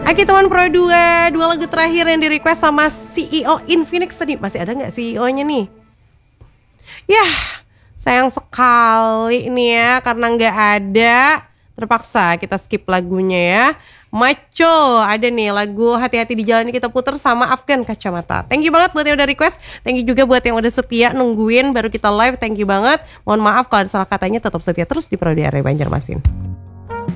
Oke teman Pro 2 lagu terakhir yang di request sama CEO Infinix tadi. Masih ada gak CEO-nya nih? Yah, sayang sekali nih ya, karena gak ada. Terpaksa kita skip lagunya ya. Macho, ada nih lagu Hati-Hati di Jalan kita puter sama Afgan Kacamata. Thank you banget buat yang udah request. Thank you juga buat yang udah setia nungguin baru kita live. Thank you banget. Mohon maaf kalau ada salah katanya, tetap setia terus di Pro 2 Banjarmasin.